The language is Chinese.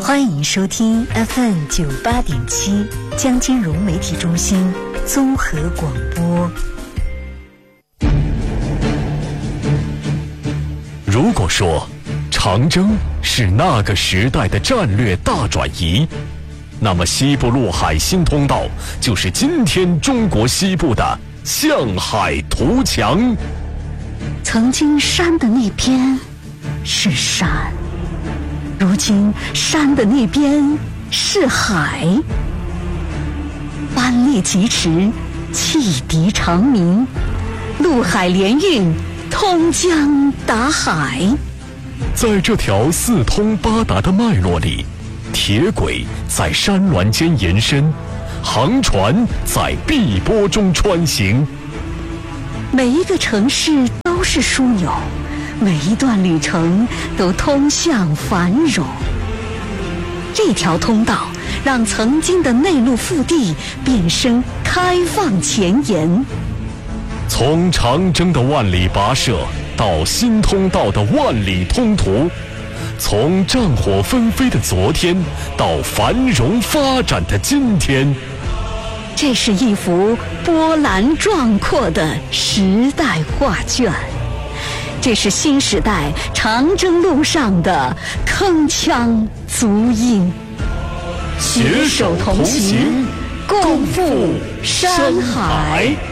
欢迎收听 FM 98.7江金融媒体中心综合广播。 如果说长征是那个时代的战略大转移，那么西部陆海新通道就是今天中国西部的向海图强。 曾经山的那边是山，如今山的那边是海。班列疾驰，汽笛长鸣，陆海联运，通江达海。 在这条四通八达的脉络里，铁轨在山峦间延伸，航船在碧波中穿行。 每一个城市都是枢纽，每一段旅程都通向繁荣。这条通道让曾经的内陆腹地变身开放前沿。 从长征的万里跋涉到新通道的万里通途，从战火纷飞的昨天到繁荣发展的今天， 这是一幅波澜壮阔的时代画卷，这是新时代长征路上的铿锵足音。携手同行，共赴山海。